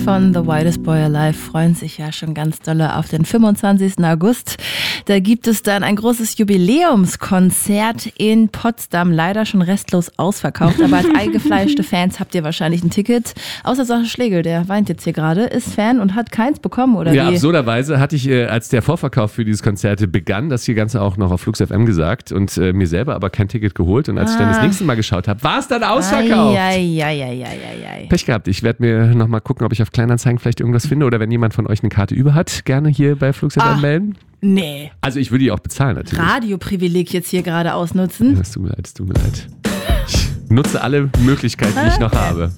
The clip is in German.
von The Whitest Boy Alive freuen sich ja schon ganz dolle auf den 25. August. Da gibt es dann ein großes Jubiläumskonzert in Potsdam. Leider schon restlos ausverkauft, aber als eingefleischte Fans habt ihr wahrscheinlich ein Ticket. Außer Sascha Schlegel, der weint jetzt hier gerade, ist Fan und hat keins bekommen, oder ja, wie? Absurderweise hatte ich, als der Vorverkauf für dieses Konzert begann, das hier Ganze auch noch auf Flux FM gesagt und mir selber aber kein Ticket geholt. Und als ich dann das nächste Mal geschaut habe, war es dann ausverkauft. Pech gehabt. Ich werde mir nochmal gucken, ob ich auf Kleinanzeigen vielleicht irgendwas finde oder wenn jemand von euch eine Karte über hat, gerne hier bei Flux FM melden. Nee. Also ich würde die auch bezahlen natürlich. Radioprivileg jetzt hier gerade ausnutzen. Es tut mir leid. Ich nutze alle Möglichkeiten, die ich noch habe.